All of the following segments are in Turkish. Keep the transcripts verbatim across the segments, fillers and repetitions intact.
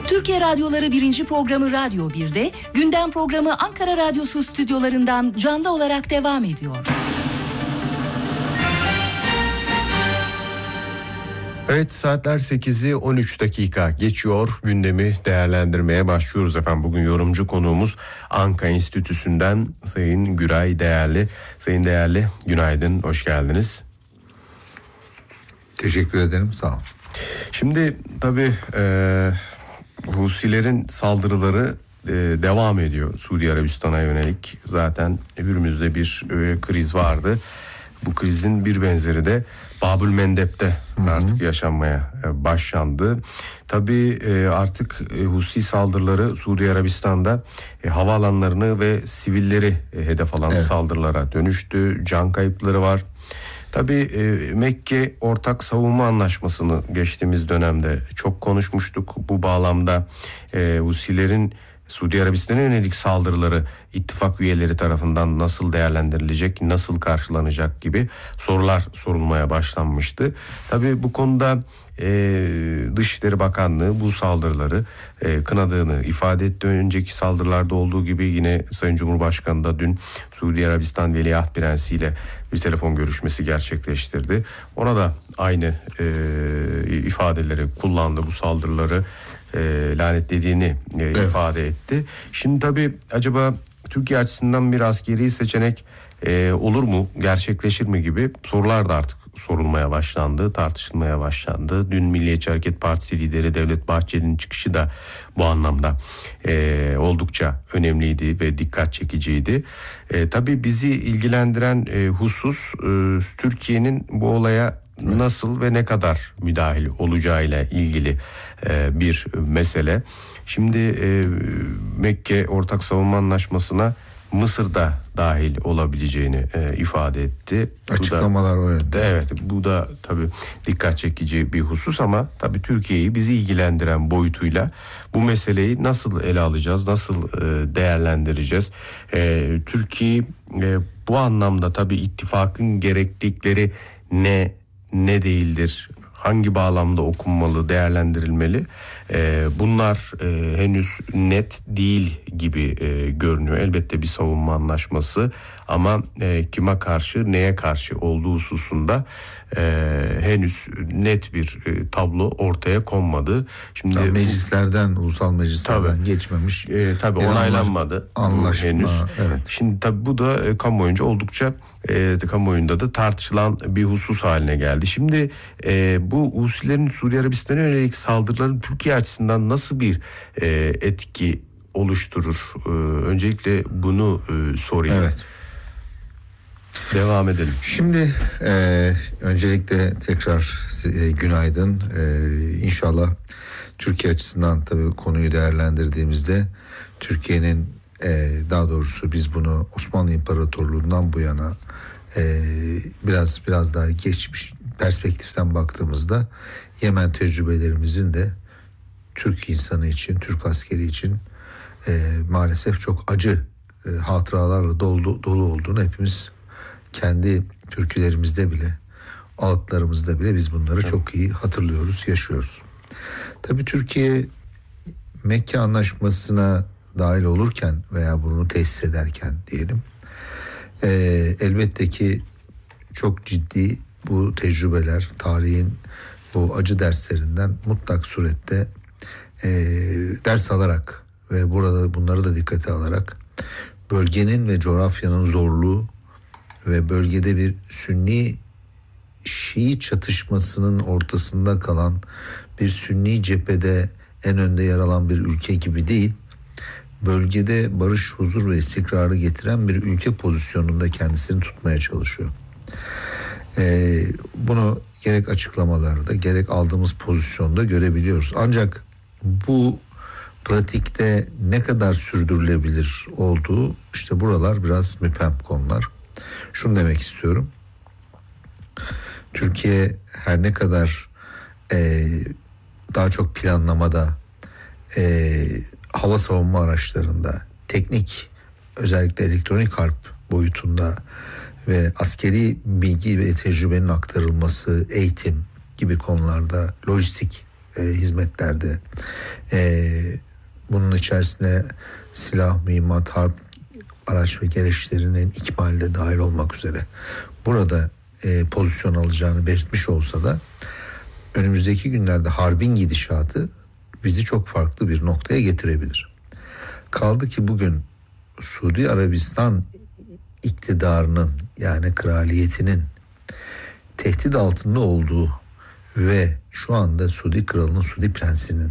Türkiye Radyoları birinci programı Radyo bir'de, gündem programı Ankara Radyosu stüdyolarından canlı olarak devam ediyor. Evet, saatler sekizi on üç dakika geçiyor. Gündemi değerlendirmeye başlıyoruz efendim. Bugün yorumcu konuğumuz Anka Enstitüsü'nden Sayın Güray Değerli. Sayın Değerli, günaydın, hoş geldiniz. Teşekkür ederim, sağ olun. Şimdi tabii e, Husilerin saldırıları e, devam ediyor Suudi Arabistan'a yönelik. Zaten Hürmüz'de bir e, kriz vardı. Bu krizin bir benzeri de Babül Mendeb'de artık yaşanmaya başlandı. Tabii artık Husi saldırıları Suudi Arabistan'da havaalanlarını ve sivilleri hedef alan evet. saldırılara dönüştü. Can kayıpları var. Tabii Mekke Ortak Savunma Anlaşması'nı geçtiğimiz dönemde çok konuşmuştuk. Bu bağlamda Husilerin Suudi Arabistan'a yönelik saldırıları ittifak üyeleri tarafından nasıl değerlendirilecek, nasıl karşılanacak gibi sorular sorulmaya başlanmıştı. Tabii bu konuda e, Dışişleri Bakanlığı bu saldırıları e, kınadığını ifade etti. Önceki saldırılarda olduğu gibi yine Sayın Cumhurbaşkanı da dün Suudi Arabistan Veliaht Prensi ile bir telefon görüşmesi gerçekleştirdi. Ona da aynı e, ifadeleri kullandı, bu saldırıları E, lanetlediğini e, evet. ifade etti. Şimdi tabii acaba Türkiye açısından bir askeri seçenek e, olur mu, gerçekleşir mi gibi sorular da artık sorulmaya başlandı, tartışılmaya başlandı. Dün Milliyetçi Hareket Partisi lideri Devlet Bahçeli'nin çıkışı da bu anlamda e, oldukça önemliydi ve dikkat çekiciydi. E, tabii bizi ilgilendiren e, husus e, Türkiye'nin bu olaya nasıl ve ne kadar müdahil olacağıyla ilgili e, bir mesele. Şimdi e, Mekke Ortak Savunma Anlaşması'na Mısır da dahil olabileceğini e, ifade etti. Açıklamalar o yönde. Evet, bu da tabii dikkat çekici bir husus ama tabii Türkiye'yi bizi ilgilendiren boyutuyla bu meseleyi nasıl ele alacağız, nasıl e, değerlendireceğiz? E, Türkiye e, bu anlamda tabii ittifakın gereklilikleri ne ne değildir, hangi bağlamda okunmalı, değerlendirilmeli, ee, bunlar e, henüz net değil gibi e, görünüyor. Elbette bir savunma anlaşması ama e, kime karşı, neye karşı olduğu hususunda e, henüz net bir e, tablo ortaya konmadı. Şimdi tabii meclislerden, ulusal meclislerden tabii, geçmemiş. E, tabii onaylanmadı anlaşma henüz. Evet. Şimdi tabii bu da e, kamuoyunca oldukça E, kamuoyunda da tartışılan bir husus haline geldi. Şimdi e, bu Husilerin Suudi Arabistan'a yönelik saldırıların Türkiye açısından nasıl bir e, etki oluşturur? E, öncelikle bunu e, sorayım. Evet. Devam edelim. Şimdi e, öncelikle tekrar e, günaydın. E, İnşallah Türkiye açısından tabii konuyu değerlendirdiğimizde Türkiye'nin e, daha doğrusu biz bunu Osmanlı İmparatorluğu'ndan bu yana e, biraz biraz daha geçmiş perspektiften baktığımızda Yemen tecrübelerimizin de Türk insanı için, Türk askeri için e, maalesef çok acı e, hatıralarla dolu, dolu olduğunu hepimiz kendi türkülerimizde bile, ağıtlarımızda bile biz bunları evet. çok iyi hatırlıyoruz, yaşıyoruz. Tabii Türkiye Mekke Anlaşması'na dahil olurken veya bunu tesis ederken diyelim e, elbette ki çok ciddi bu tecrübeler, tarihin bu acı derslerinden mutlak surette e, ders alarak ve burada bunları da dikkate alarak bölgenin ve coğrafyanın zorluğu ve bölgede bir Sünni Şii çatışmasının ortasında kalan bir Sünni cephede en önde yer alan bir ülke gibi değil, bölgede barış, huzur ve istikrarı getiren bir ülke pozisyonunda kendisini tutmaya çalışıyor. Ee, bunu gerek açıklamalarda gerek aldığımız pozisyonda görebiliyoruz. Ancak bu pratikte ne kadar sürdürülebilir olduğu, işte buralar biraz müphem konular. Şunu demek istiyorum. Türkiye her ne kadar e, daha çok planlamada, e, hava savunma araçlarında, teknik, özellikle elektronik harp boyutunda ve askeri bilgi ve tecrübenin aktarılması, eğitim gibi konularda, lojistik e, hizmetlerde. E, bunun içerisine silah, mühimmat, harp, araç ve gereçlerinin ikmali de dahil olmak üzere burada e, pozisyon alacağını belirtmiş olsa da önümüzdeki günlerde harbin gidişatı bizi çok farklı bir noktaya getirebilir. Kaldı ki bugün Suudi Arabistan iktidarının, yani kraliyetinin tehdit altında olduğu ve şu anda Suudi kralının, Suudi prensinin,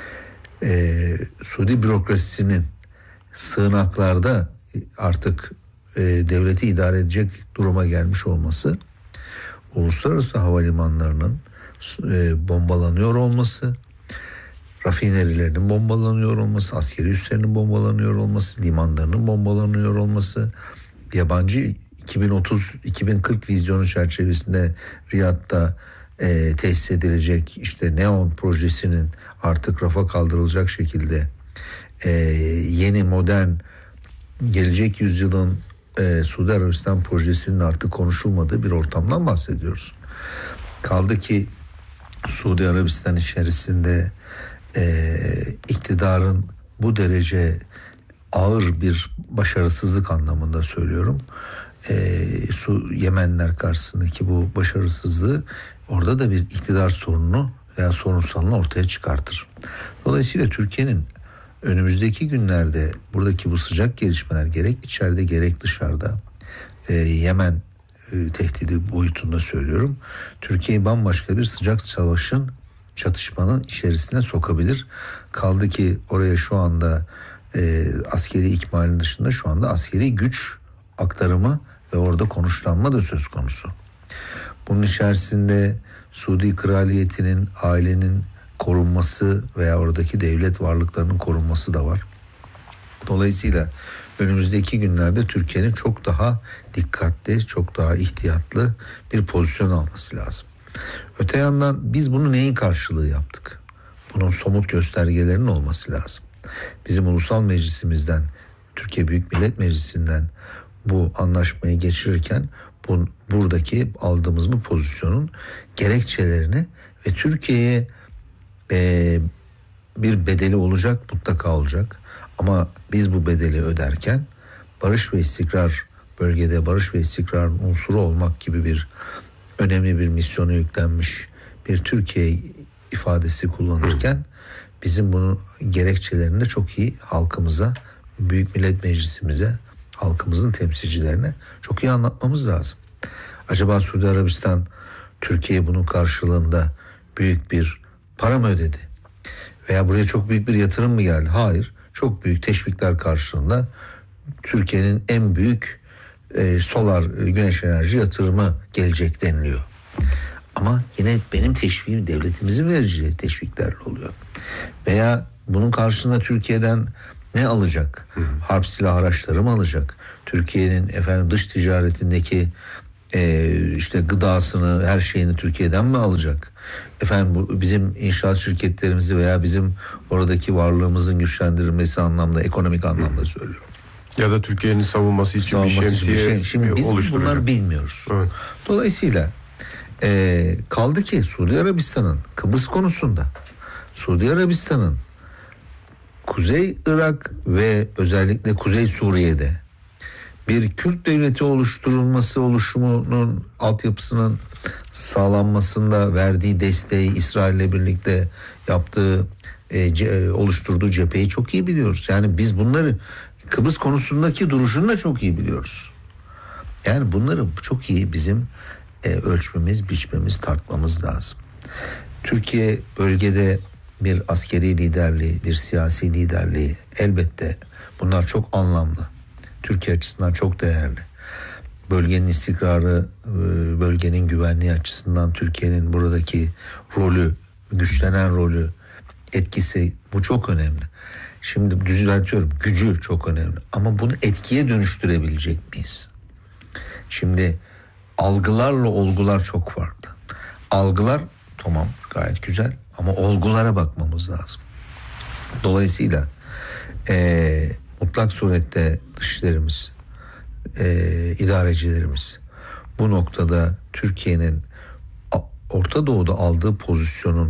e, Suudi bürokrasisinin sığınaklarda artık e, devleti idare edecek duruma gelmiş olması, uluslararası havalimanlarının e, bombalanıyor olması, rafinerilerinin bombalanıyor olması, askeri üslerinin bombalanıyor olması, limanlarının bombalanıyor olması, yabancı iki bin otuz iki bin kırk vizyonu çerçevesinde Riyad'da e, tesis edilecek işte Neon projesinin artık rafa kaldırılacak şekilde e, yeni modern gelecek yüzyılın e, Suudi Arabistan projesinin artık konuşulmadığı bir ortamdan bahsediyoruz. Kaldı ki Suudi Arabistan içerisinde e, iktidarın bu derece ağır bir başarısızlık anlamında söylüyorum. E, Su Yemenler karşısındaki bu başarısızlığı orada da bir iktidar sorununu veya sorunsalını ortaya çıkartır. Dolayısıyla Türkiye'nin önümüzdeki günlerde buradaki bu sıcak gelişmeler gerek içeride gerek dışarıda e, Yemen e, tehdidi boyutunda söylüyorum. Türkiye'yi bambaşka bir sıcak savaşın, çatışmanın içerisine sokabilir. Kaldı ki oraya şu anda e, askeri ikmalin dışında şu anda askeri güç aktarımı ve orada konuşlanma da söz konusu. Bunun içerisinde Suudi kraliyetinin, ailenin korunması veya oradaki devlet varlıklarının korunması da var. Dolayısıyla önümüzdeki günlerde Türkiye'nin çok daha dikkatli, çok daha ihtiyatlı bir pozisyon alması lazım. Öte yandan biz bunu neyin karşılığı yaptık? Bunun somut göstergelerinin olması lazım. Bizim ulusal meclisimizden, Türkiye Büyük Millet Meclisi'nden bu anlaşmayı geçirirken bu, buradaki aldığımız bu pozisyonun gerekçelerini ve Türkiye'ye e, bir bedeli olacak, mutlaka olacak. Ama biz bu bedeli öderken barış ve istikrar, bölgede barış ve istikrarın unsuru olmak gibi bir önemli bir misyonu yüklenmiş bir Türkiye ifadesi kullanırken bizim bunun gerekçelerini de çok iyi halkımıza, Büyük Millet Meclisimize, halkımızın temsilcilerine çok iyi anlatmamız lazım. Acaba Suudi Arabistan Türkiye'ye bunun karşılığında büyük bir para mı ödedi? Veya buraya çok büyük bir yatırım mı geldi? Hayır. Çok büyük teşvikler karşılığında Türkiye'nin en büyük e, solar e, güneş enerji yatırımı gelecek deniliyor. Ama yine benim teşviğim devletimizin vereceği teşviklerle oluyor. Veya bunun karşılığında Türkiye'den ne alacak? Hı hı. Harp silah araçları mı alacak? Türkiye'nin efendim dış ticaretindeki e, işte gıdasını, her şeyini Türkiye'den mi alacak? Efendim bu bizim inşaat şirketlerimizi veya bizim oradaki varlığımızın güçlendirilmesi anlamda, ekonomik anlamda söylüyorum. Ya da Türkiye'nin savunması için savunması bir şemsiye için bir şey. Şimdi biz bunları bilmiyoruz. Evet. Dolayısıyla e, kaldı ki Suudi Arabistan'ın Kıbrıs konusunda, Suudi Arabistan'ın Kuzey Irak ve özellikle Kuzey Suriye'de bir Kürt devleti oluşturulması, oluşumunun altyapısının sağlanmasında verdiği desteği, İsrail'le birlikte yaptığı, e, ce, oluşturduğu cepheyi çok iyi biliyoruz. Yani biz bunları, Kıbrıs konusundaki duruşunu da çok iyi biliyoruz. Yani bunları çok iyi bizim e, ölçmemiz, biçmemiz, tartmamız lazım. Türkiye bölgede bir askeri liderliği, bir siyasi liderliği, elbette bunlar çok anlamlı. Türkiye açısından çok değerli. Bölgenin istikrarı, bölgenin güvenliği açısından Türkiye'nin buradaki rolü, güçlenen rolü, etkisi, bu çok önemli. Şimdi düzeltiyorum, gücü çok önemli. Ama bunu etkiye dönüştürebilecek miyiz? Şimdi algılarla olgular çok farklı. Algılar tamam, gayet güzel ama olgulara bakmamız lazım. Dolayısıyla e, mutlak surette dışişlerimiz, e, idarecilerimiz bu noktada Türkiye'nin Orta Doğu'da aldığı pozisyonun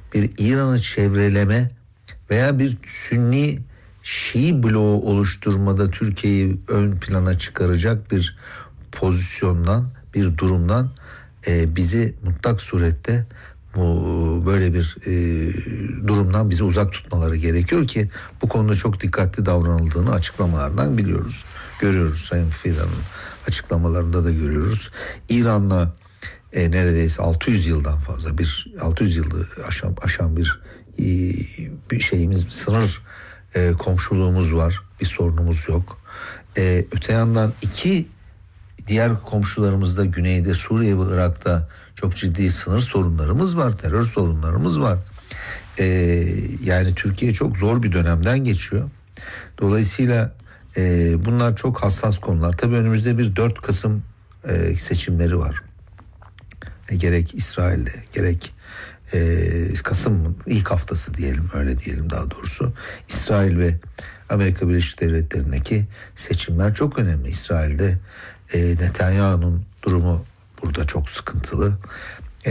bir İran'ı çevreleme veya bir Sünni Şii bloğu oluşturmada Türkiye'yi ön plana çıkaracak bir pozisyondan, bir durumdan e, bizi mutlak surette bu böyle bir e, durumdan bizi uzak tutmaları gerekiyor ki bu konuda çok dikkatli davranıldığını açıklamalardan biliyoruz. Görüyoruz, Sayın Fidan'ın açıklamalarında da görüyoruz. İran'la e, neredeyse altı yüz yıldan fazla bir altı yüz yılı aşan, aşan bir, e, bir şeyimiz, sınır e, komşuluğumuz var. Bir sorunumuz yok. E, öte yandan iki diğer komşularımızda güneyde Suriye ve Irak'ta çok ciddi sınır sorunlarımız var, terör sorunlarımız var. Ee, yani Türkiye çok zor bir dönemden geçiyor. Dolayısıyla e, bunlar çok hassas konular. Tabii önümüzde bir dört Kasım e, seçimleri var. E, gerek İsrail'de, gerek e, Kasım ilk haftası diyelim, öyle diyelim daha doğrusu. İsrail ve Amerika Birleşik Devletleri'ndeki seçimler çok önemli. İsrail'de E, Netanyahu'nun durumu burada çok sıkıntılı. E,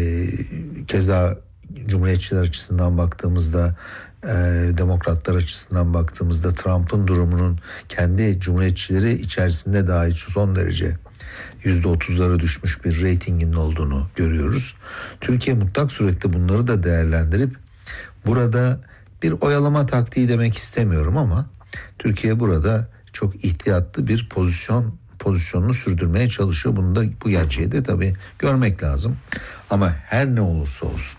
keza Cumhuriyetçiler açısından baktığımızda, e, Demokratlar açısından baktığımızda Trump'ın durumunun kendi Cumhuriyetçileri içerisinde dahi son derece yüzde otuzlara düşmüş bir reytinginin olduğunu görüyoruz. Türkiye mutlak surette bunları da değerlendirip burada bir oyalama taktiği demek istemiyorum ama Türkiye burada çok ihtiyatlı bir pozisyon pozisyonunu sürdürmeye çalışıyor. Bunu da, bu gerçeği de tabii görmek lazım. Ama her ne olursa olsun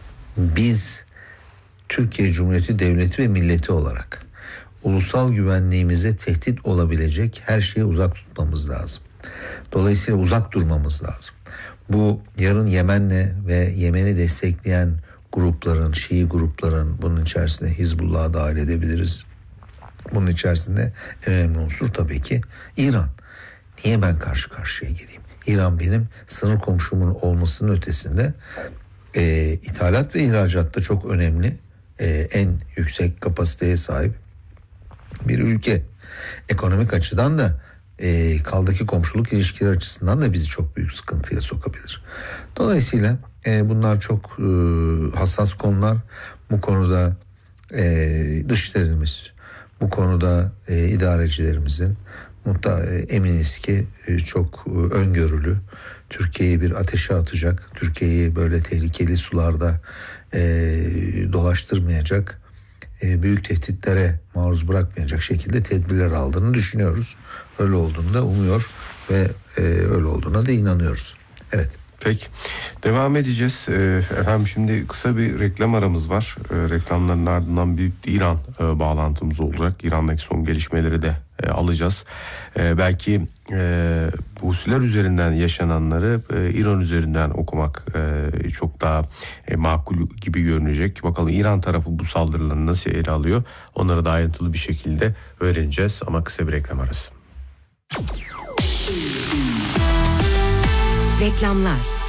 biz Türkiye Cumhuriyeti Devleti ve milleti olarak ulusal güvenliğimize tehdit olabilecek her şeye uzak tutmamız lazım. Dolayısıyla uzak durmamız lazım. Bu yarın Yemen'le ve Yemen'i destekleyen grupların, Şii grupların, bunun içerisinde Hizbullah'ı dahil edebiliriz. Bunun içerisinde en önemli unsur tabii ki İran. Niye ben karşı karşıya geleyim? İran benim sınır komşumun olmasının ötesinde e, ithalat ve ihracatta çok önemli, e, en yüksek kapasiteye sahip bir ülke. Ekonomik açıdan da e, kaldaki komşuluk ilişkileri açısından da bizi çok büyük sıkıntıya sokabilir. Dolayısıyla e, bunlar çok e, hassas konular. Bu konuda e, dışişlerimiz, bu konuda e, idarecilerimizin mutlaka e, eminiz ki e, çok e, öngörülü, Türkiye'yi bir ateşe atacak, Türkiye'yi böyle tehlikeli sularda e, dolaştırmayacak, e, büyük tehditlere maruz bırakmayacak şekilde tedbirler aldığını düşünüyoruz. Öyle olduğunu da umuyor ve e, öyle olduğuna da inanıyoruz. Evet. Peki. Devam edeceğiz. Ee, efendim şimdi kısa bir reklam aramız var. Ee, reklamların ardından bir İran e, bağlantımız olacak. İran'daki son gelişmeleri de e, alacağız. E, belki e, bu husiler üzerinden yaşananları e, İran üzerinden okumak e, çok daha e, makul gibi görünecek. Bakalım İran tarafı bu saldırıları nasıl ele alıyor? Onları da ayrıntılı bir şekilde öğreneceğiz ama kısa bir reklam arası. Reklamlar.